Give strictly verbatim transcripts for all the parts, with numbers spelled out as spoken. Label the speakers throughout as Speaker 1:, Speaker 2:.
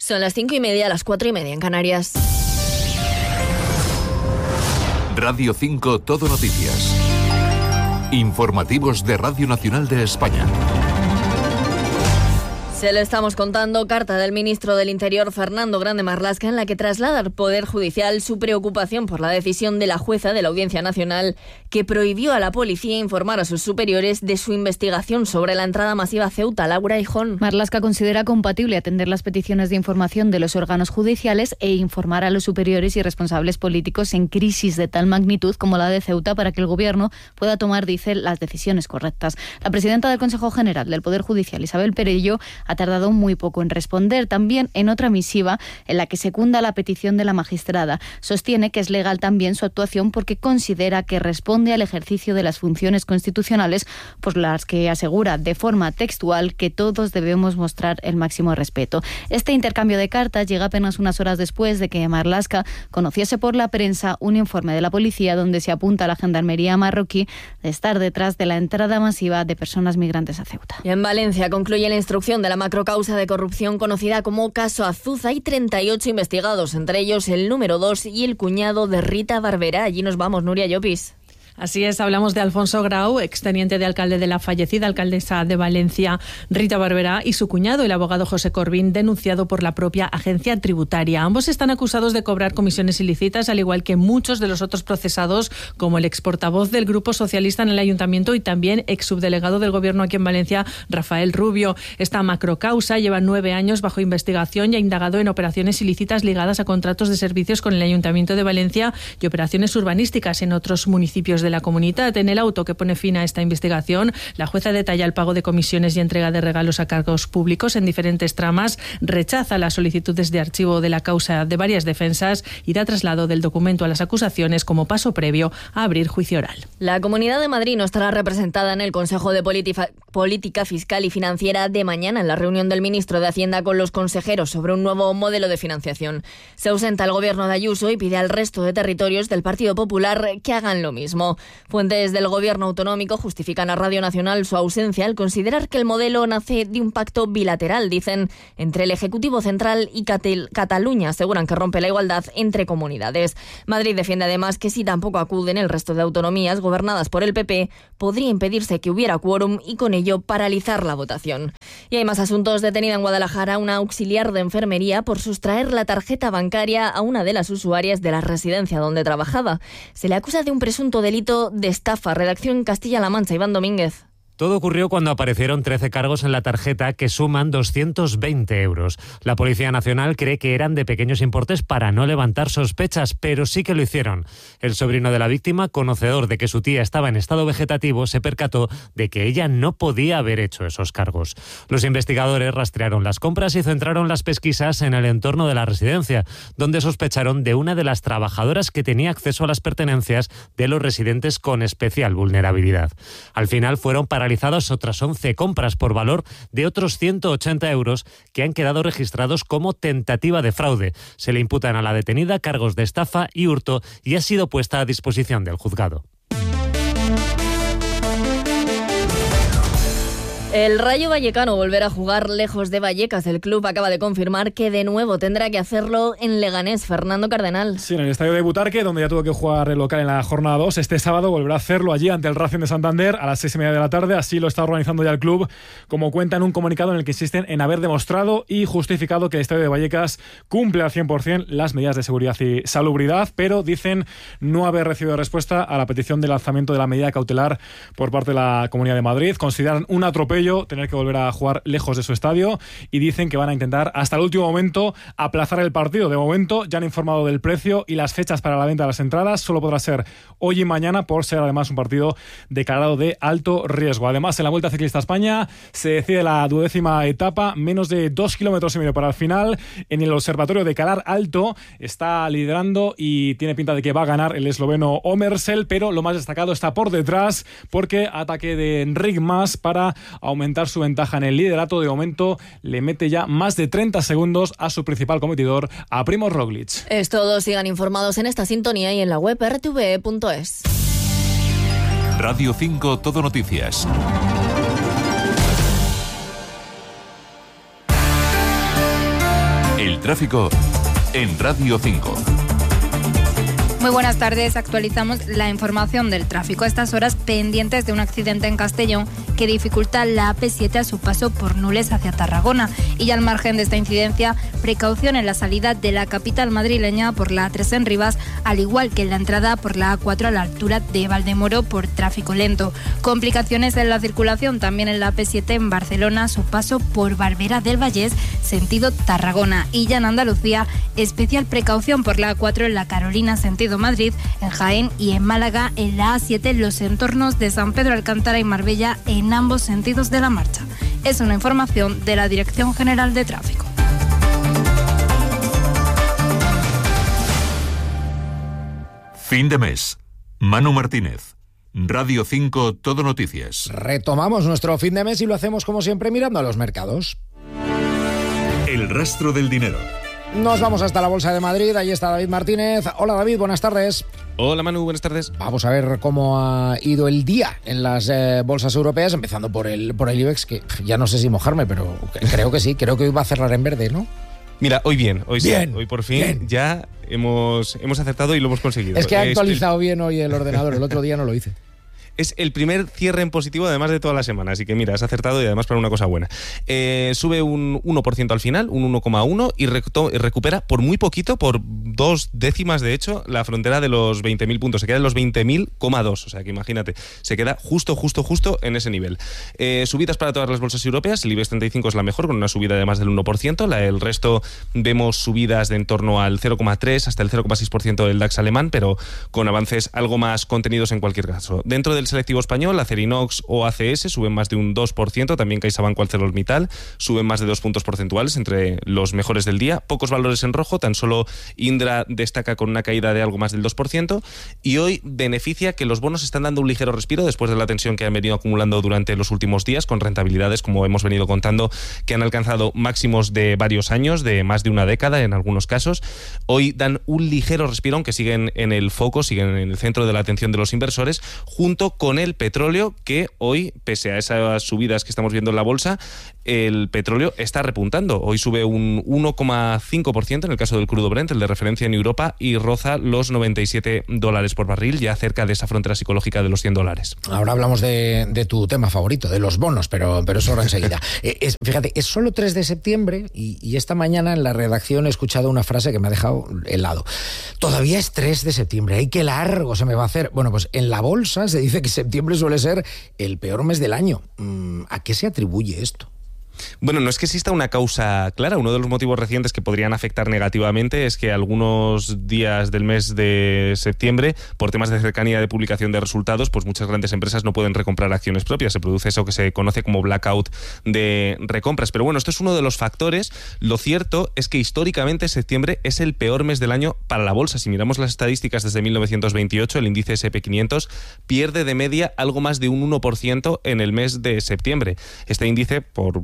Speaker 1: Son las cinco y media, las cuatro y media en Canarias.
Speaker 2: Radio cinco Todo Noticias. Informativos de Radio Nacional de España.
Speaker 1: Se lo estamos contando, carta del ministro del Interior, Fernando Grande Marlaska, en la que traslada al Poder Judicial su preocupación por la decisión de la jueza de la Audiencia Nacional que prohibió a la policía informar a sus superiores de su investigación sobre la entrada masiva a Ceuta. Laura Hijón.
Speaker 3: Marlaska considera compatible atender las peticiones de información de los órganos judiciales e informar a los superiores y responsables políticos en crisis de tal magnitud como la de Ceuta para que el Gobierno pueda tomar, dice, las decisiones correctas. La presidenta del Consejo General del Poder Judicial, Isabel Perello, ha tardado muy poco en responder. También en otra misiva en la que secunda la petición de la magistrada. Sostiene que es legal también su actuación porque considera que responde al ejercicio de las funciones constitucionales por las que asegura de forma textual que todos debemos mostrar el máximo respeto. Este intercambio de cartas llega apenas unas horas después de que Marlaska conociese por la prensa un informe de la policía donde se apunta a la gendarmería marroquí de estar detrás de la entrada masiva de personas migrantes a Ceuta.
Speaker 1: Y en Valencia concluye la instrucción de la macrocausa de corrupción conocida como caso Azuza. Hay treinta y ocho investigados, entre ellos el número dos y el cuñado de Rita Barberá. Allí nos vamos, Nuria Llopis.
Speaker 4: Así es, hablamos de Alfonso Grau, exteniente de alcalde de la fallecida alcaldesa de Valencia, Rita Barberá, y su cuñado, el abogado José Corbín, denunciado por la propia agencia tributaria. Ambos están acusados de cobrar comisiones ilícitas, al igual que muchos de los otros procesados, como el exportavoz del Grupo Socialista en el Ayuntamiento y también exsubdelegado del Gobierno aquí en Valencia, Rafael Rubio. Esta macrocausa lleva nueve años bajo investigación y ha indagado en operaciones ilícitas ligadas a contratos de servicios con el Ayuntamiento de Valencia y operaciones urbanísticas en otros municipios de de la comunidad. En el auto que pone fin a esta investigación, la jueza detalla el pago de comisiones y entrega de regalos a cargos públicos en diferentes tramas, rechaza las solicitudes de archivo de la causa de varias defensas y da traslado del documento a las acusaciones como paso previo a abrir juicio oral.
Speaker 1: La Comunidad de Madrid no estará representada en el Consejo de Política, Política Fiscal y Financiera de mañana en la reunión del ministro de Hacienda con los consejeros sobre un nuevo modelo de financiación. Se ausenta el gobierno de Ayuso y pide al resto de territorios del Partido Popular que hagan lo mismo. Fuentes del gobierno autonómico justifican a Radio Nacional su ausencia al considerar que el modelo nace de un pacto bilateral, dicen, entre el Ejecutivo Central y Catel- Cataluña. Aseguran que rompe la igualdad entre comunidades. Madrid defiende además que si tampoco acuden el resto de autonomías gobernadas por el P P, podría impedirse que hubiera quórum y con ello paralizar la votación. Y hay más asuntos. Detenida en Guadalajara una auxiliar de enfermería por sustraer la tarjeta bancaria a una de las usuarias de la residencia donde trabajaba. Se le acusa de un presunto delito de estafa. Redacción Castilla-La Mancha, Iván Domínguez.
Speaker 5: Todo ocurrió cuando aparecieron trece cargos en la tarjeta que suman doscientos veinte euros. La Policía Nacional cree que eran de pequeños importes para no levantar sospechas, pero sí que lo hicieron. El sobrino de la víctima, conocedor de que su tía estaba en estado vegetativo, se percató de que ella no podía haber hecho esos cargos. Los investigadores rastrearon las compras y centraron las pesquisas en el entorno de la residencia, donde sospecharon de una de las trabajadoras que tenía acceso a las pertenencias de los residentes con especial vulnerabilidad. Al final fueron para realizadas otras once compras por valor de otros ciento ochenta euros que han quedado registrados como tentativa de fraude. Se le imputan a la detenida cargos de estafa y hurto y ha sido puesta a disposición del juzgado.
Speaker 1: El Rayo Vallecano volverá a jugar lejos de Vallecas. El club acaba de confirmar que de nuevo tendrá que hacerlo en Leganés. Fernando Cardenal.
Speaker 6: Sí, en el estadio de Butarque, donde ya tuvo que jugar el local en la jornada dos. Este sábado volverá a hacerlo allí ante el Racing de Santander a las seis y media de la tarde. Así lo está organizando ya el club, como cuenta en un comunicado en el que insisten en haber demostrado y justificado que el estadio de Vallecas cumple al cien por ciento las medidas de seguridad y salubridad, pero dicen no haber recibido respuesta a la petición de lanzamiento de la medida cautelar por parte de la Comunidad de Madrid. Consideran un atropello tener que volver a jugar lejos de su estadio y dicen que van a intentar hasta el último momento aplazar el partido. De momento ya han informado del precio y las fechas para la venta de las entradas. Solo podrá ser hoy y mañana por ser además un partido declarado de alto riesgo. Además, en la Vuelta Ciclista a España se decide la duodécima etapa, menos de dos kilómetros y medio para el final. En el observatorio de Calar Alto está liderando y tiene pinta de que va a ganar el esloveno Omersel, pero lo más destacado está por detrás porque ataque de Enric Mas para aumentar su ventaja en el liderato. De momento le mete ya más de treinta segundos a su principal competidor, a Primož Roglic.
Speaker 1: Es todo. Sigan informados en esta sintonía y en la web r t v e punto es.
Speaker 2: Radio cinco Todo Noticias. El tráfico en Radio cinco.
Speaker 7: Muy buenas tardes, actualizamos la información del tráfico. A estas horas pendientes de un accidente en Castellón que dificulta la A P siete a su paso por Nules hacia Tarragona. Y al margen de esta incidencia, precaución en la salida de la capital madrileña por la A tres en Rivas, al igual que en la entrada por la A cuatro a la altura de Valdemoro por tráfico lento. Complicaciones en la circulación también en la A P siete en Barcelona, a su paso por Barberá del Vallés, sentido Tarragona. Y ya en Andalucía, especial precaución por la A cuatro en la Carolina, sentido Madrid, en Jaén y en Málaga, en la A siete, en los entornos de San Pedro Alcántara y Marbella, en ambos sentidos de la marcha. Es una información de la Dirección General de Tráfico.
Speaker 2: Fin de mes. Manu Martínez. Radio cinco Todo Noticias.
Speaker 8: Retomamos nuestro fin de mes y lo hacemos como siempre mirando a los mercados.
Speaker 2: El rastro del dinero.
Speaker 8: Nos vamos hasta la Bolsa de Madrid, ahí está David Martínez. Hola David, buenas tardes.
Speaker 9: Hola Manu, buenas tardes.
Speaker 8: Vamos a ver cómo ha ido el día en las eh, bolsas europeas, empezando por el, por el IBEX, que ya no sé si mojarme, pero creo que sí, creo que hoy va a cerrar en verde, ¿no?
Speaker 9: Mira, hoy bien, hoy
Speaker 8: bien,
Speaker 9: sí, hoy por fin
Speaker 8: bien.
Speaker 9: ya hemos, hemos acertado y lo hemos conseguido.
Speaker 8: Es que ha
Speaker 9: Es
Speaker 8: actualizado
Speaker 9: el...
Speaker 8: bien hoy el ordenador, el otro día no lo hice.
Speaker 9: Es el primer cierre en positivo además de toda la semana, así que mira, has acertado y además para una cosa buena. Eh, sube un uno por ciento al final, un uno coma uno y recu- recupera por muy poquito, por dos décimas de hecho, la frontera de los veinte mil puntos. Se queda en los veinte mil coma dos, o sea que imagínate, se queda justo, justo, justo en ese nivel. Eh, subidas para todas las bolsas europeas, el IBEX treinta y cinco es la mejor con una subida de más del uno por ciento, la, el resto vemos subidas de en torno al cero coma tres hasta el cero coma seis por ciento del DAX alemán, pero con avances algo más contenidos en cualquier caso. Dentro del selectivo español, Acerinox o A C S suben más de un dos por ciento, también CaixaBank o ArcelorMittal suben más de dos puntos porcentuales entre los mejores del día. Pocos valores en rojo, tan solo Indra destaca con una caída de algo más del dos por ciento y hoy beneficia que los bonos están dando un ligero respiro después de la tensión que han venido acumulando durante los últimos días con rentabilidades, como hemos venido contando, que han alcanzado máximos de varios años, de más de una década en algunos casos. Hoy dan un ligero respiro, aunque siguen en el foco, siguen en el centro de la atención de los inversores, junto con el petróleo, que hoy, pese a esas subidas que estamos viendo en la bolsa, el petróleo está repuntando. Hoy sube un uno coma cinco por ciento en el caso del crudo Brent, el de referencia en Europa, y roza los noventa y siete dólares por barril, ya cerca de esa frontera psicológica de los cien dólares.
Speaker 8: Ahora hablamos de, de tu tema favorito, de los bonos, pero, pero eso ahora enseguida. eh, es, fíjate, es solo tres de septiembre y, y esta mañana en la redacción he escuchado una frase que me ha dejado helado. Todavía es tres de septiembre, ¡ay, qué largo se me va a hacer! Bueno, pues en la bolsa se dice que septiembre suele ser el peor mes del año. ¿A qué se atribuye esto?
Speaker 9: Bueno, no es que exista una causa clara. Uno de los motivos recientes que podrían afectar negativamente es que algunos días del mes de septiembre, por temas de cercanía de publicación de resultados, pues muchas grandes empresas no pueden recomprar acciones propias. Se produce eso que se conoce como blackout de recompras. Pero bueno, esto es uno de los factores. Lo cierto es que históricamente septiembre es el peor mes del año para la bolsa. Si miramos las estadísticas desde mil novecientos veintiocho, el índice ese and pe quinientos pierde de media algo más de un uno por ciento en el mes de septiembre. Este índice, por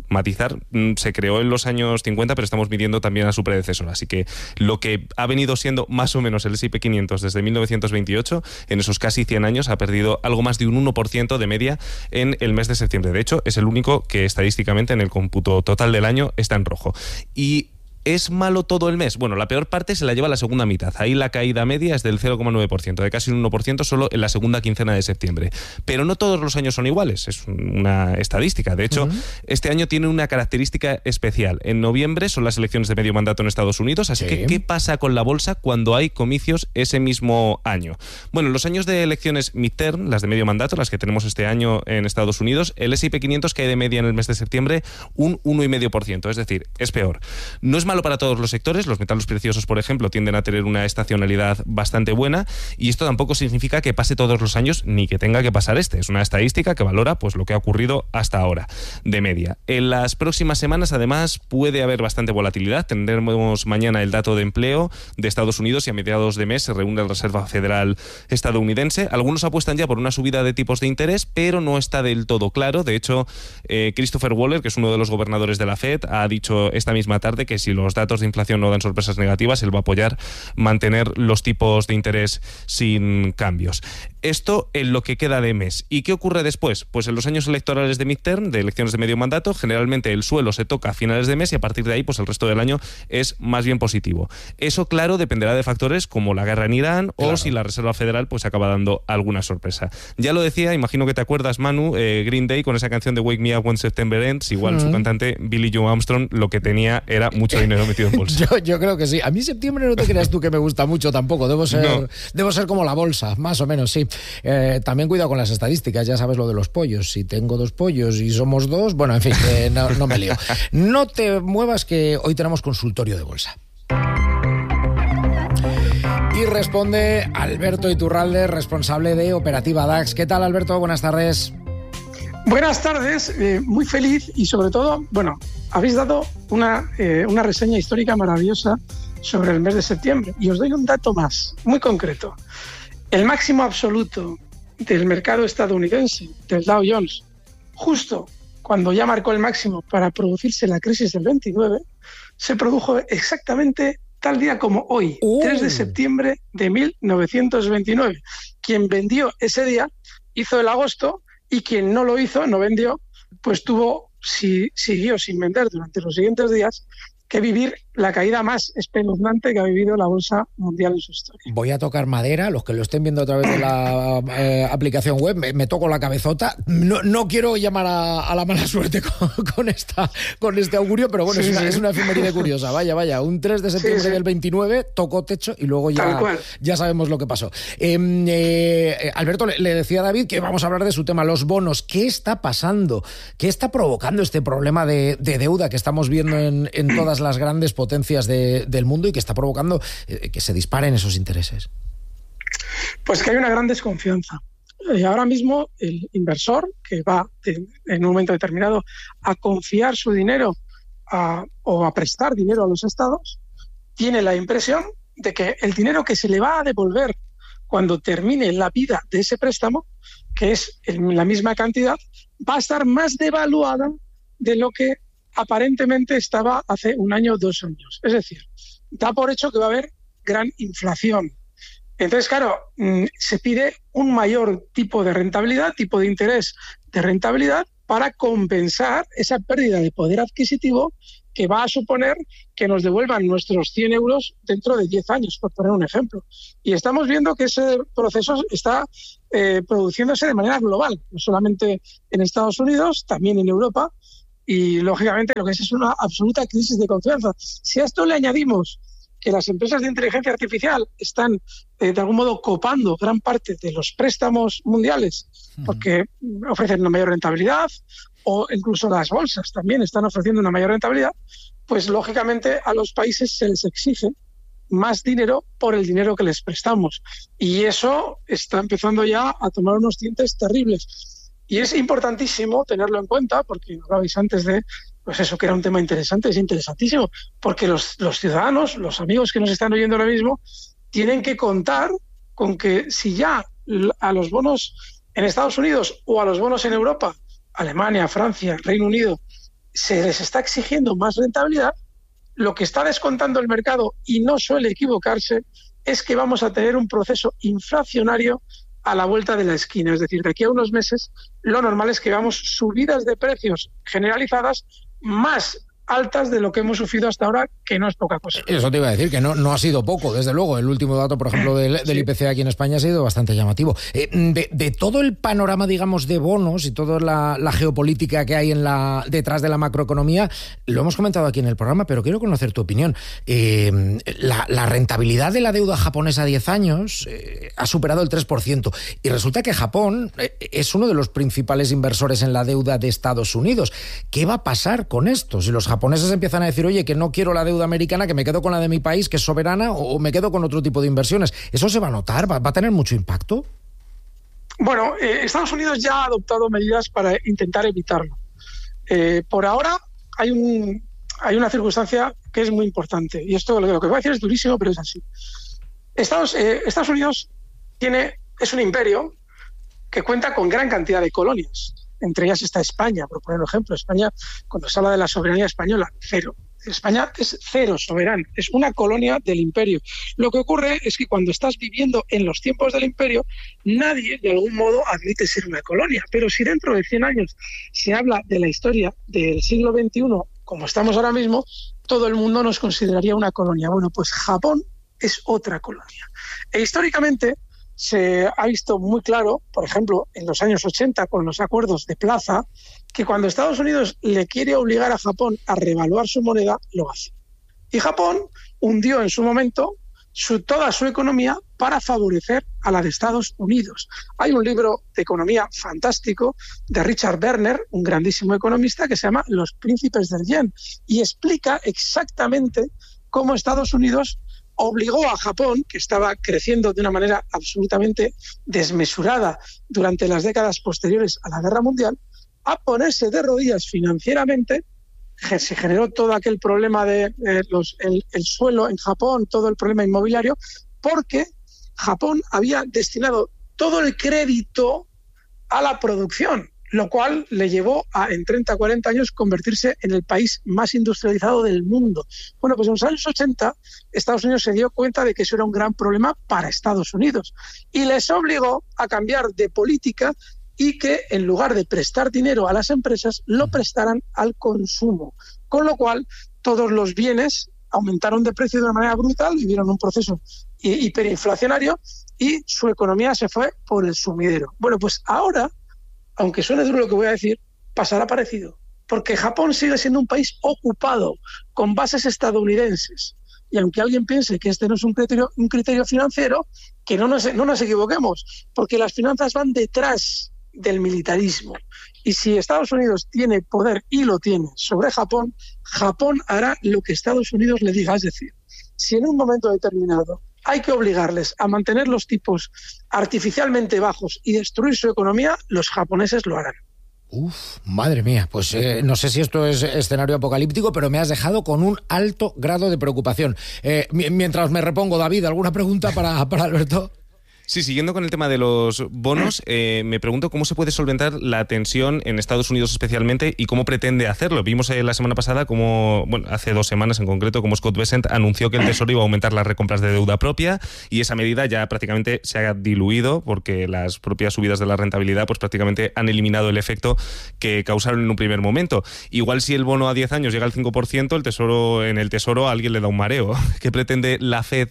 Speaker 9: se creó en los años cincuenta, pero estamos midiendo también a su predecesor. Así que lo que ha venido siendo más o menos el ese and pe quinientos desde mil novecientos veintiocho, en esos casi cien años, ha perdido algo más de un uno por ciento de media en el mes de septiembre. De hecho, es el único que estadísticamente en el cómputo total del año está en rojo. Y ¿es malo todo el mes? Bueno, la peor parte se la lleva la segunda mitad. Ahí la caída media es del cero coma nueve por ciento, de casi un uno por ciento solo en la segunda quincena de septiembre. Pero no todos los años son iguales, es una estadística. De hecho, uh-huh. este año tiene una característica especial. En noviembre son las elecciones de medio mandato en Estados Unidos, así sí. que ¿qué pasa con la bolsa cuando hay comicios ese mismo año? Bueno, los años de elecciones midterm, las de medio mandato, las que tenemos este año en Estados Unidos, el ese and pe quinientos cae de media en el mes de septiembre un uno coma cinco por ciento, es decir, es peor. No es malo para todos los sectores. Los metales preciosos, por ejemplo, tienden a tener una estacionalidad bastante buena y esto tampoco significa que pase todos los años ni que tenga que pasar este. Es una estadística que valora pues lo que ha ocurrido hasta ahora, de media. En las próximas semanas, además, puede haber bastante volatilidad. Tendremos mañana el dato de empleo de Estados Unidos y a mediados de mes se reúne la Reserva Federal estadounidense. Algunos apuestan ya por una subida de tipos de interés, pero no está del todo claro. De hecho, eh, Christopher Waller, que es uno de los gobernadores de la Fed, ha dicho esta misma tarde que si los datos de inflación no dan sorpresas negativas, él va a apoyar mantener los tipos de interés sin cambios. Esto en lo que queda de mes. ¿Y qué ocurre después? Pues en los años electorales de midterm, de elecciones de medio mandato, generalmente el suelo se toca a finales de mes y a partir de ahí pues el resto del año es más bien positivo. Eso, claro, dependerá de factores como la guerra en Irán claro. o si la Reserva Federal pues acaba dando alguna sorpresa. Ya lo decía, imagino que te acuerdas, Manu, eh, Green Day con esa canción de Wake Me Up When September Ends, igual mm. su cantante Billie Joe Armstrong lo que tenía era mucho dinero metido en bolsa.
Speaker 8: yo, yo creo que sí. A mí septiembre no te creas tú que me gusta mucho tampoco. Debo ser, no. debo ser como la bolsa, más o menos, sí. Eh, también cuidado con las estadísticas, ya sabes lo de los pollos. Si tengo dos pollos y somos dos, bueno, en fin, eh, no, no me lío. No te muevas que hoy tenemos consultorio de bolsa. Y responde Alberto Iturralde, responsable de Operativa DAX. ¿Qué tal, Alberto? Buenas tardes.
Speaker 10: Buenas tardes, eh, muy feliz y sobre todo, bueno, habéis dado una, eh, una reseña histórica maravillosa sobre el mes de septiembre y os doy un dato más, muy concreto. El máximo absoluto del mercado estadounidense, del Dow Jones, justo cuando ya marcó el máximo para producirse la crisis del veintinueve, se produjo exactamente tal día como hoy, uh. tres de septiembre de mil novecientos veintinueve. Quien vendió ese día hizo el agosto y quien no lo hizo, no vendió, pues tuvo, si, siguió sin vender durante los siguientes días, que vivir la caída más espeluznante que ha vivido la bolsa mundial en su historia.
Speaker 8: Voy a tocar madera, los que lo estén viendo a través de la eh, aplicación web, me, me toco la cabezota. No, no quiero llamar a, a la mala suerte con, con, esta, con este augurio, pero bueno, sí, es, una, sí. es una efeméride curiosa. Vaya, vaya, un tres de septiembre sí, sí. del veintinueve tocó techo y luego ya, ya sabemos lo que pasó. Eh, eh, Alberto, le, le decía a David que vamos a hablar de su tema, los bonos. ¿Qué está pasando? ¿Qué está provocando este problema de, de deuda que estamos viendo en, en todas las grandes potencias de, del mundo y que está provocando eh, que se disparen esos intereses?
Speaker 10: Pues que hay una gran desconfianza. Eh, ahora mismo el inversor que va de, en un momento determinado a confiar su dinero a, o a prestar dinero a los estados, tiene la impresión de que el dinero que se le va a devolver cuando termine la vida de ese préstamo, que es en la misma cantidad, va a estar más devaluada de lo que aparentemente estaba hace un año o dos años. Es decir, da por hecho que va a haber gran inflación. Entonces, claro, se pide un mayor tipo de rentabilidad, tipo de interés de rentabilidad para compensar esa pérdida de poder adquisitivo que va a suponer que nos devuelvan nuestros cien euros dentro de diez años, por poner un ejemplo. Y estamos viendo que ese proceso está eh, produciéndose de manera global, no solamente en Estados Unidos, también en Europa. Y, lógicamente, lo que es es una absoluta crisis de confianza. Si a esto le añadimos que las empresas de inteligencia artificial están, eh, de algún modo, copando gran parte de los préstamos mundiales porque ofrecen una mayor rentabilidad, o incluso las bolsas también están ofreciendo una mayor rentabilidad, pues, lógicamente, a los países se les exige más dinero por el dinero que les prestamos. Y eso está empezando ya a tomar unos tintes terribles. Y es importantísimo tenerlo en cuenta, porque hablabais antes de, pues eso, que era un tema interesante, es interesantísimo, porque los, los ciudadanos, los amigos que nos están oyendo ahora mismo, tienen que contar con que si ya a los bonos en Estados Unidos o a los bonos en Europa, Alemania, Francia, Reino Unido, se les está exigiendo más rentabilidad, lo que está descontando el mercado, y no suele equivocarse, es que vamos a tener un proceso inflacionario a la vuelta de la esquina. Es decir, de aquí a unos meses lo normal es que veamos subidas de precios generalizadas más altas de lo que hemos sufrido hasta ahora, que no es poca cosa.
Speaker 8: Eso te iba a decir, que no, no ha sido poco, desde luego. El último dato, por ejemplo, del, del I P C aquí en España ha sido bastante llamativo. Eh, de, de todo el panorama, digamos, de bonos y toda la, la geopolítica que hay en la, detrás de la macroeconomía, lo hemos comentado aquí en el programa, pero quiero conocer tu opinión. Eh, la, la rentabilidad de la deuda japonesa a diez años eh, ha superado el tres por ciento y resulta que Japón eh, es uno de los principales inversores en la deuda de Estados Unidos. ¿Qué va a pasar con esto? Si los japoneses empiezan a decir, oye, que no quiero la deuda americana, que me quedo con la de mi país, que es soberana, o me quedo con otro tipo de inversiones, ¿eso se va a notar? ¿Va, va a tener mucho impacto?
Speaker 10: Bueno, eh, Estados Unidos ya ha adoptado medidas para intentar evitarlo. Eh, por ahora hay, un, hay una circunstancia que es muy importante, y esto lo que voy a decir es durísimo, pero es así. Estados, eh, Estados Unidos tiene, es un imperio que cuenta con gran cantidad de colonias. entre ellas está España, por poner un ejemplo. España, cuando se habla de la soberanía española, cero. España es cero soberano, es una colonia del imperio. Lo que ocurre es que cuando estás viviendo en los tiempos del imperio, nadie de algún modo admite ser una colonia. Pero si dentro de cien años se habla de la historia del siglo veintiuno, como estamos ahora mismo, todo el mundo nos consideraría una colonia. Bueno, pues Japón es otra colonia. E históricamente se ha visto muy claro, por ejemplo, en los años ochenta con los acuerdos de Plaza, que cuando Estados Unidos le quiere obligar a Japón a revaluar su moneda, lo hace. Y Japón hundió en su momento su, toda su economía para favorecer a la de Estados Unidos. Hay un libro de economía fantástico de Richard Werner, un grandísimo economista, que se llama Los príncipes del yen, y explica exactamente cómo Estados Unidos obligó a Japón, que estaba creciendo de una manera absolutamente desmesurada durante las décadas posteriores a la Guerra Mundial, a ponerse de rodillas financieramente. Se generó todo aquel problema de eh, los, el, el suelo en Japón, todo el problema inmobiliario, porque Japón había destinado todo el crédito a la producción, lo cual le llevó a, en treinta, cuarenta años, convertirse en el país más industrializado del mundo. Bueno, pues en los años ochenta, Estados Unidos se dio cuenta de que eso era un gran problema para Estados Unidos y les obligó a cambiar de política y que en lugar de prestar dinero a las empresas, lo prestaran al consumo. Con lo cual, todos los bienes aumentaron de precio de una manera brutal, vivieron un proceso hiperinflacionario y su economía se fue por el sumidero. Bueno, pues ahora, aunque suene duro lo que voy a decir, pasará parecido, porque Japón sigue siendo un país ocupado, con bases estadounidenses. Y aunque alguien piense que este no es un criterio, un criterio financiero, que no nos, no nos equivoquemos, porque las finanzas van detrás del militarismo. Y si Estados Unidos tiene poder, y lo tiene, sobre Japón, Japón hará lo que Estados Unidos le diga. Es decir, si en un momento determinado hay que obligarles a mantener los tipos artificialmente bajos y destruir su economía, los japoneses lo harán.
Speaker 8: Uf, madre mía, pues eh, no sé si esto es escenario apocalíptico, pero me has dejado con un alto grado de preocupación. Eh, mientras me repongo, David, ¿alguna pregunta para, para Alberto?
Speaker 9: Sí, siguiendo con el tema de los bonos, eh, me pregunto cómo se puede solventar la tensión en Estados Unidos especialmente y cómo pretende hacerlo. Vimos eh, la semana pasada cómo, bueno, hace dos semanas en concreto, cómo Scott Bessent anunció que el Tesoro iba a aumentar las recompras de deuda propia y esa medida ya prácticamente se ha diluido porque las propias subidas de la rentabilidad pues prácticamente han eliminado el efecto que causaron en un primer momento. Igual si el bono a diez años llega al cinco por ciento, el tesoro en el Tesoro a alguien le da un mareo. ¿Qué pretende la Fed?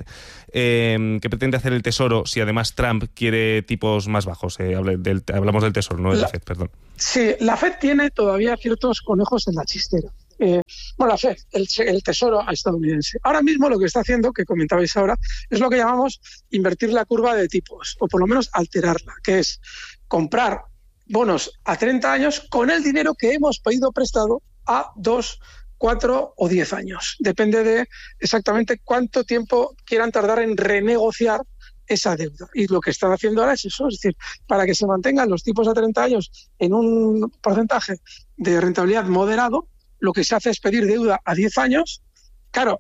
Speaker 9: Eh, ¿Qué pretende hacer el Tesoro si además Trump quiere tipos más bajos? Eh, del, hablamos del Tesoro, no de la, la Fed, perdón.
Speaker 10: Sí, la Fed tiene todavía ciertos conejos en la chistera. Eh, bueno, la Fed, el, el Tesoro estadounidense. Ahora mismo lo que está haciendo, que comentabais ahora, es lo que llamamos invertir la curva de tipos, o por lo menos alterarla, que es comprar bonos a treinta años con el dinero que hemos pedido prestado a dos cuatro o diez años. Depende de exactamente cuánto tiempo quieran tardar en renegociar esa deuda. Y lo que están haciendo ahora es eso, es decir, para que se mantengan los tipos a treinta años en un porcentaje de rentabilidad moderado, lo que se hace es pedir deuda a diez años. Claro,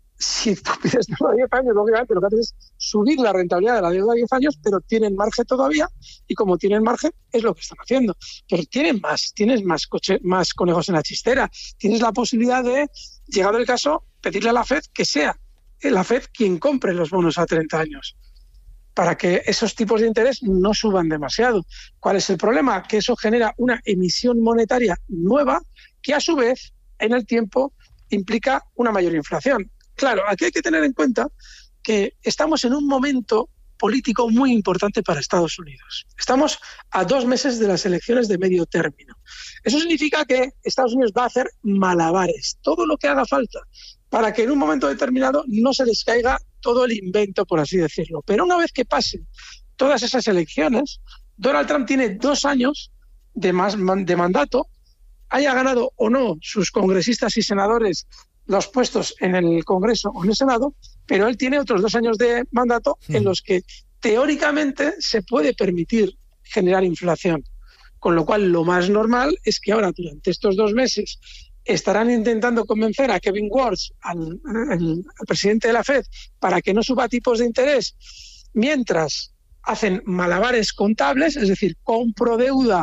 Speaker 10: si tú pides deuda a diez años, lógicamente lo que haces es subir la rentabilidad de la deuda a diez años, pero tienen margen todavía, y como tienen margen, es lo que están haciendo. Pero tienen más, tienes más, coche, más conejos en la chistera. Tienes la posibilidad de, llegado el caso, pedirle a la Fed que sea la Fed quien compre los bonos a treinta años, para que esos tipos de interés no suban demasiado. ¿Cuál es el problema? Que eso genera una emisión monetaria nueva que, a su vez, en el tiempo, implica una mayor inflación. Claro, aquí hay que tener en cuenta que estamos en un momento político muy importante para Estados Unidos. Estamos a dos meses de las elecciones de medio término. Eso significa que Estados Unidos va a hacer malabares, todo lo que haga falta, para que en un momento determinado no se les caiga todo el invento, por así decirlo. Pero una vez que pasen todas esas elecciones, Donald Trump tiene dos años de, más, de mandato, haya ganado o no sus congresistas y senadores los puestos en el Congreso o en el Senado, pero él tiene otros dos años de mandato mm. en los que teóricamente se puede permitir generar inflación. Con lo cual, lo más normal es que ahora, durante estos dos meses, estarán intentando convencer a Kevin Warsh, al, al, al presidente de la Fed, para que no suba tipos de interés, mientras hacen malabares contables, es decir, compro deuda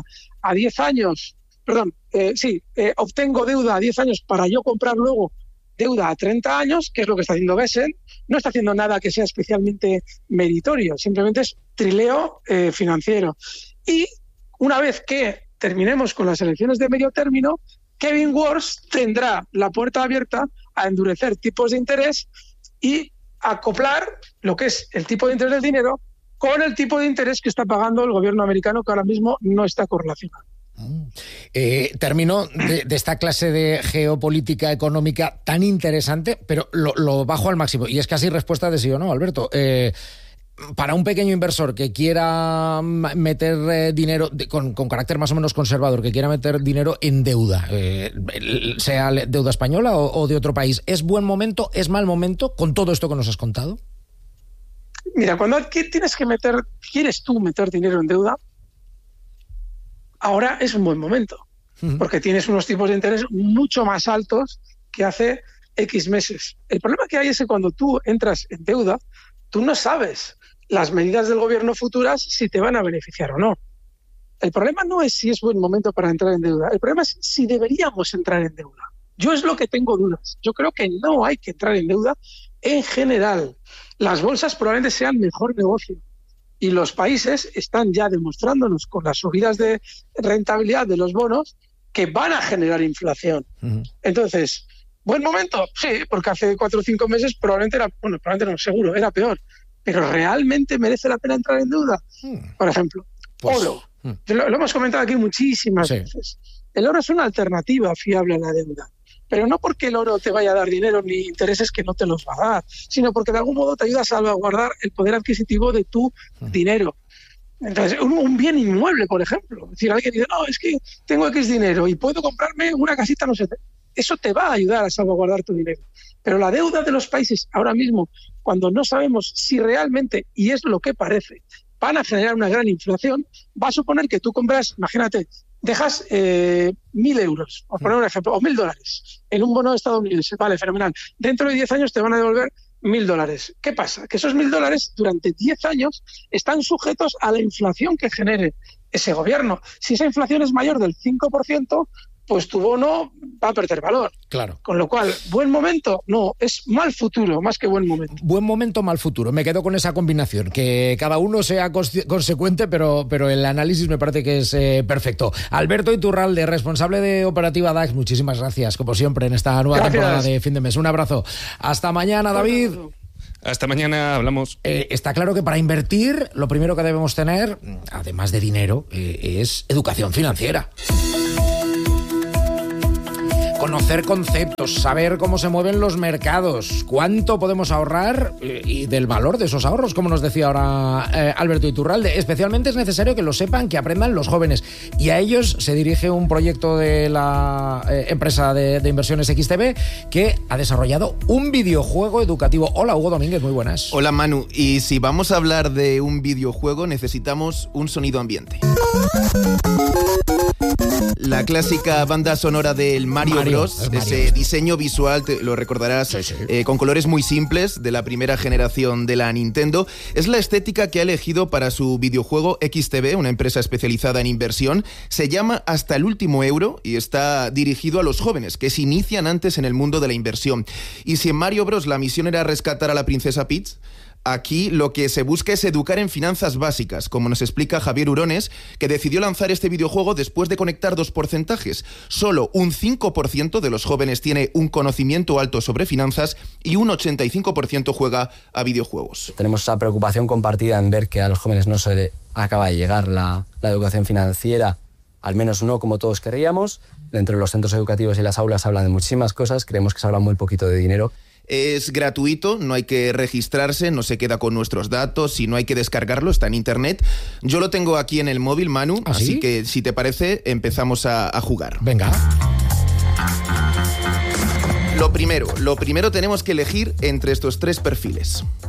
Speaker 10: a diez años, perdón, eh, sí, eh, obtengo deuda a diez años para yo comprar luego deuda a treinta años, que es lo que está haciendo Bessel. No está haciendo nada que sea especialmente meritorio, simplemente es trileo eh, financiero. Y una vez que terminemos con las elecciones de medio término, Kevin Warsh tendrá la puerta abierta a endurecer tipos de interés y acoplar lo que es el tipo de interés del dinero con el tipo de interés que está pagando el gobierno americano, que ahora mismo no está correlacionado.
Speaker 8: Eh, termino de, de esta clase de geopolítica económica tan interesante, pero lo, lo bajo al máximo. Y es casi respuesta de sí o no, Alberto. Eh, para un pequeño inversor que quiera meter eh, dinero de, con, con carácter más o menos conservador, que quiera meter dinero en deuda, eh, sea deuda española o, o de otro país, ¿es buen momento, es mal momento con todo esto que nos has contado?
Speaker 10: Mira, cuando tienes que meter, quieres tú meter dinero en deuda, ahora es un buen momento, porque tienes unos tipos de interés mucho más altos que hace X meses. El problema que hay es que cuando tú entras en deuda, tú no sabes las medidas del gobierno futuras si te van a beneficiar o no. El problema no es si es buen momento para entrar en deuda, el problema es si deberíamos entrar en deuda. Yo es lo que tengo dudas. Yo creo que no hay que entrar en deuda en general. Las bolsas probablemente sean mejor negocio. Y los países están ya demostrándonos con las subidas de rentabilidad de los bonos que van a generar inflación. Uh-huh. Entonces, ¿buen momento? Sí, porque hace cuatro o cinco meses probablemente era, bueno, probablemente no, seguro, era peor. Pero ¿realmente merece la pena entrar en deuda? Uh-huh. Por ejemplo, pues, oro. Uh-huh. Lo, lo hemos comentado aquí muchísimas sí. veces. El oro es una alternativa fiable a la deuda. Pero no porque el oro te vaya a dar dinero ni intereses que no te los va a dar, sino porque de algún modo te ayuda a salvaguardar el poder adquisitivo de tu uh-huh. dinero. Entonces, un, un bien inmueble, por ejemplo. Es decir, alguien dice, no, es que tengo X dinero y puedo comprarme una casita, no sé. Eso te va a ayudar a salvaguardar tu dinero. Pero la deuda de los países ahora mismo, cuando no sabemos si realmente, y es lo que parece, van a generar una gran inflación, va a suponer que tú compras, imagínate, dejas eh, mil euros, por poner un ejemplo, o mil dólares en un bono estadounidense. Vale, fenomenal. Dentro de diez años te van a devolver mil dólares. ¿Qué pasa? Que esos mil dólares durante diez años están sujetos a la inflación que genere ese gobierno. Si esa inflación es mayor del cinco por ciento, pues tu bono va a perder valor.
Speaker 8: Claro.
Speaker 10: Con lo cual, ¿buen momento? No, es mal futuro, más que buen momento.
Speaker 8: Buen momento, mal futuro. Me quedo con esa combinación. Que cada uno sea consecuente, pero, pero el análisis me parece que es eh, perfecto. Alberto Iturralde, responsable de Operativa DAX, muchísimas gracias, como siempre, en esta nueva gracias. temporada de Fin de Mes. Un abrazo. Hasta mañana, David.
Speaker 9: Hasta mañana, hablamos.
Speaker 8: Eh, está claro que para invertir, lo primero que debemos tener, además de dinero, eh, es educación financiera. Conocer conceptos, saber cómo se mueven los mercados, cuánto podemos ahorrar eh, y del valor de esos ahorros, como nos decía ahora eh, Alberto Iturralde. Especialmente es necesario que lo sepan, que aprendan los jóvenes. Y a ellos se dirige un proyecto de la eh, empresa de, de inversiones X T B que ha desarrollado un videojuego educativo. Hola, Hugo Domínguez, muy buenas.
Speaker 11: Hola, Manu. Y si vamos a hablar de un videojuego, necesitamos un sonido ambiente. La clásica banda sonora del Mario, Mario Bros, Mario. Ese diseño visual, te lo recordarás, sí, sí. Eh, con colores muy simples de la primera generación de la Nintendo, es la estética que ha elegido para su videojuego X T B, una empresa especializada en inversión. Se llama Hasta el último euro y está dirigido a los jóvenes que se inician antes en el mundo de la inversión. Y si en Mario Bros la misión era rescatar a la princesa Peach, aquí lo que se busca es educar en finanzas básicas, como nos explica Javier Urones, que decidió lanzar este videojuego después de conectar dos porcentajes. Solo un cinco por ciento de los jóvenes tiene un conocimiento alto sobre finanzas y un ochenta y cinco por ciento juega a videojuegos.
Speaker 12: Tenemos esa preocupación compartida en ver que a los jóvenes no se le acaba de llegar la, la educación financiera, al menos no como todos querríamos. Dentro de los centros educativos y las aulas hablan de muchísimas cosas, creemos que se habla muy poquito de dinero.
Speaker 11: Es gratuito, no hay que registrarse, no se queda con nuestros datos y no hay que descargarlo, está en internet. Yo lo tengo aquí en el móvil, Manu, ¿Ah, así sí? que si te parece empezamos a, a jugar.
Speaker 8: Venga.
Speaker 11: Lo primero, lo primero tenemos que elegir entre estos tres perfiles.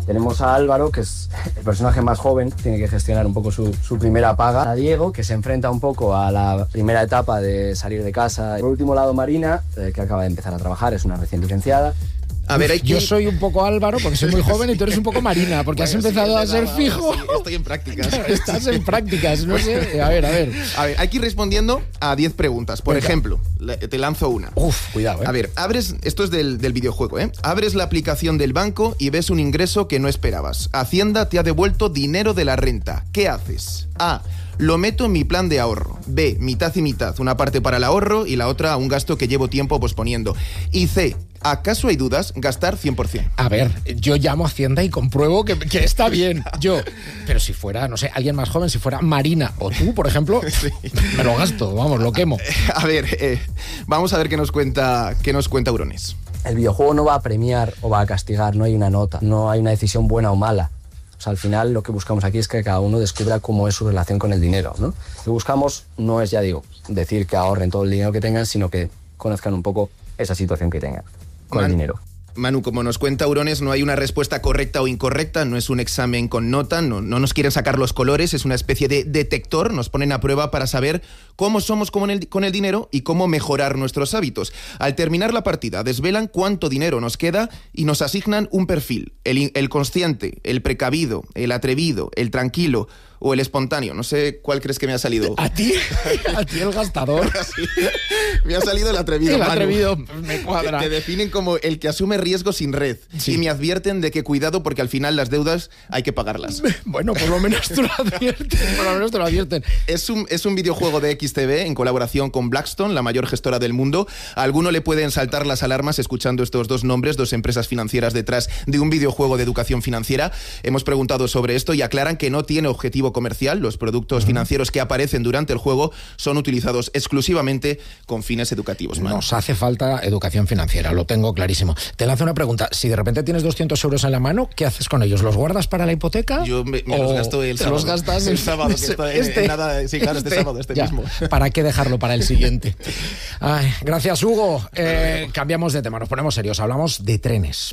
Speaker 12: Tenemos a Álvaro, que es el personaje más joven, tiene que gestionar un poco su, su primera paga. A Diego, que se enfrenta un poco a la primera etapa de salir de casa. Por último lado, Marina, eh, que acaba de empezar a trabajar, es una recién licenciada.
Speaker 8: A ver, hay que... Yo soy un poco Álvaro porque soy muy joven y tú eres un poco Marina, porque bueno, has empezado sí, a ser nada, fijo.
Speaker 11: Sí, estoy en prácticas.
Speaker 8: Estás en prácticas, no sé. A ver, a ver.
Speaker 11: A ver, hay que ir respondiendo a diez preguntas. Por Venga. ejemplo, te lanzo una.
Speaker 8: Uf, cuidado, ¿eh?
Speaker 11: A ver, abres, esto es del, del videojuego, ¿eh? Abres la aplicación del banco y ves un ingreso que no esperabas. Hacienda te ha devuelto dinero de la renta. ¿Qué haces? A. Lo meto en mi plan de ahorro. B. Mitad y mitad. Una parte para el ahorro y la otra un gasto que llevo tiempo posponiendo. Y C. ¿Acaso hay dudas? Gastar cien por ciento.
Speaker 8: A ver, yo llamo a Hacienda y compruebo que, que está bien. Yo. Pero si fuera, no sé, alguien más joven, si fuera Marina o tú, por ejemplo, sí. me lo gasto, vamos, lo quemo.
Speaker 11: A ver, eh, vamos a ver qué nos cuenta, qué nos cuenta Eurones.
Speaker 12: El videojuego no va a premiar o va a castigar, no hay una nota, no hay una decisión buena o mala. O sea, al final lo que buscamos aquí es que cada uno descubra cómo es su relación con el dinero, ¿no? Lo que buscamos no es, ya digo, decir que ahorren todo el dinero que tengan, sino que conozcan un poco esa situación que tengan con
Speaker 11: Man,
Speaker 12: el dinero.
Speaker 11: Manu, como nos cuenta Eurones, no hay una respuesta correcta o incorrecta, no es un examen con nota, no, no nos quieren sacar los colores, es una especie de detector, nos ponen a prueba para saber cómo somos con el, con el dinero y cómo mejorar nuestros hábitos. Al terminar la partida, desvelan cuánto dinero nos queda y nos asignan un perfil, el, el consciente, el precavido, el atrevido, el tranquilo o el espontáneo. No sé cuál crees que me ha salido.
Speaker 8: ¿A ti? ¿A ti el gastador?
Speaker 11: Sí. Me ha salido el atrevido,
Speaker 8: El
Speaker 11: Manu.
Speaker 8: atrevido me cuadra.
Speaker 11: Te, te definen como el que asume riesgo sin red. Sí. Y me advierten de que cuidado porque al final las deudas hay que pagarlas.
Speaker 8: Bueno, por lo menos te lo advierten. Por lo menos te lo advierten.
Speaker 11: Es un, es un videojuego de X T V en colaboración con Blackstone, la mayor gestora del mundo. A alguno le pueden saltar las alarmas escuchando estos dos nombres, dos empresas financieras detrás de un videojuego de educación financiera. Hemos preguntado sobre esto y aclaran que no tiene objetivo comercial. Los productos uh-huh. financieros que aparecen durante el juego son utilizados exclusivamente con fines educativos. Man.
Speaker 8: Nos hace falta educación financiera, lo tengo clarísimo. Te lanzo una pregunta. Si de repente tienes doscientos euros en la mano, ¿qué haces con ellos? ¿Los guardas para la hipoteca?
Speaker 11: Yo me, me los gasto el sábado.
Speaker 8: ¿Los gastas
Speaker 11: el sábado? Que estoy
Speaker 8: este,
Speaker 11: en nada, sí, claro, este, este sábado, este
Speaker 8: ya,
Speaker 11: mismo.
Speaker 8: ¿Para qué dejarlo para el siguiente? Ay, gracias, Hugo. Eh, cambiamos de tema, nos ponemos serios. Hablamos de trenes.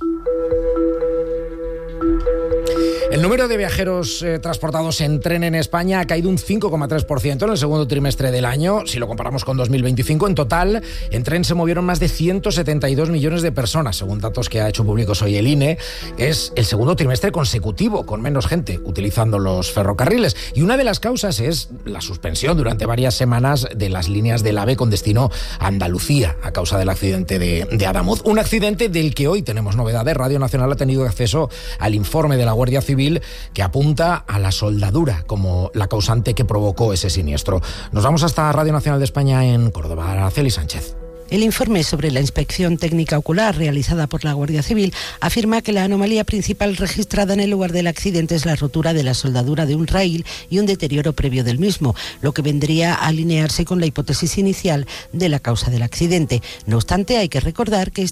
Speaker 8: El número de viajeros eh, transportados en tren en España ha caído un cinco coma tres por ciento en el segundo trimestre del año. Si lo comparamos con dos mil veinticinco, en total, en tren se movieron más de ciento setenta y dos millones de personas, según datos que ha hecho públicos hoy el I N E. Es el segundo trimestre consecutivo con menos gente utilizando los ferrocarriles. Y una de las causas es la suspensión durante varias semanas de las líneas del AVE con destino a Andalucía, a causa del accidente de, de Adamuz. Un accidente del que hoy tenemos novedades. Radio Nacional ha tenido acceso al informe de la Guardia Civil que apunta a la soldadura como la causante que provocó ese siniestro. Nos vamos hasta Radio Nacional de España en Córdoba. Araceli Sánchez.
Speaker 13: El informe sobre la inspección técnica ocular realizada por la Guardia Civil afirma que la anomalía principal registrada en el lugar del accidente es la rotura de la soldadura de un raíl y un deterioro previo del mismo, lo que vendría a alinearse con la hipótesis inicial de la causa del accidente. No obstante, hay que recordar que este